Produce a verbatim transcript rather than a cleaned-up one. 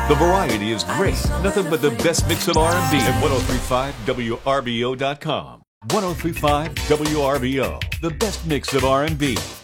The variety is great. Nothing but the best mix of R and B at ten thirty-five W R B O dot com. ten thirty-five W R B O, the best mix of R and B.